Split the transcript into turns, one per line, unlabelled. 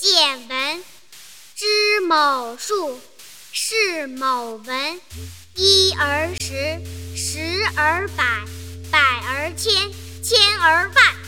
见闻。知某数，是某文。一而十，十而百，百而千，千而万。